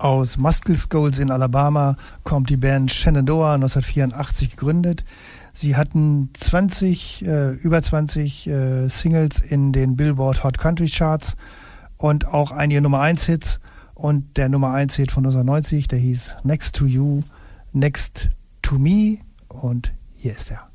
Aus Muscle Shoals in Alabama kommt die Band Shenandoah, 1984 gegründet. Sie hatten über 20 Singles in den Billboard Hot Country Charts und auch einige Nummer 1 Hits. Und der Nummer 1 Hit von 1990, der hieß Next to You, Next to Me. Und hier ist er.